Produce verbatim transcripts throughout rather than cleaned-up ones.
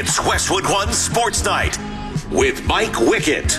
It's Westwood One Sports Night with Mike Wickett.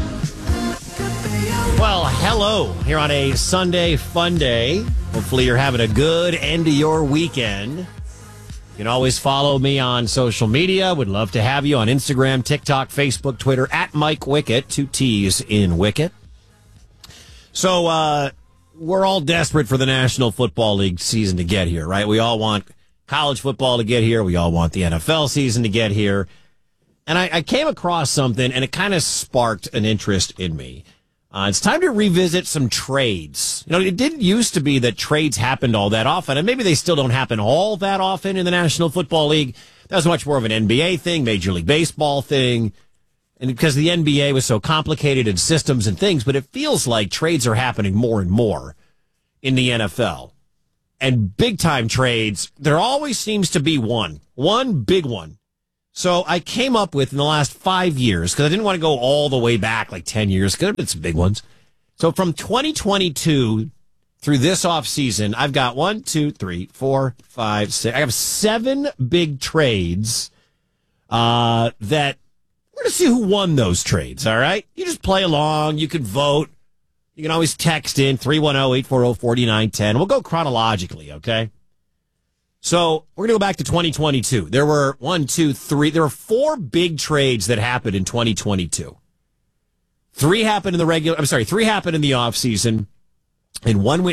Well, hello, here on a Sunday fun day. Hopefully you're having a good end of your weekend. You can always follow me on social media. Would love to have you on Instagram, TikTok, Facebook, Twitter, at Mike Wickett, two T's in Wickett. So, uh, we're all desperate for the National Football League season to get here, right? We all want college football to get here. We all want the N F L season to get here. And I, I came across something, and it kind of sparked an interest in me. Uh, it's time to revisit some trades. You know, it didn't used to be that trades happened all that often, and maybe they still don't happen all that often in the National Football League. That was much more of an N B A thing, Major League Baseball thing, and because the N B A was so complicated in systems and things, but it feels like trades are happening more and more in the N F L. And big-time trades, there always seems to be one, one big one. So I came up with in the last five years, because I didn't want to go all the way back like ten years, because there have been some big ones. So from twenty twenty-two through this offseason, I've got one, two, three, four, five, six. I have seven big trades uh, that we're going to see who won those trades, all right? You just play along. You can vote. You can always text in three one zero, eight four zero, four nine one zero. We'll go chronologically, okay? So we're going to go back to twenty twenty-two. There were one, two, three. There were four big trades that happened in twenty twenty-two. Three happened in the regular. I'm sorry, three happened in the offseason, and one went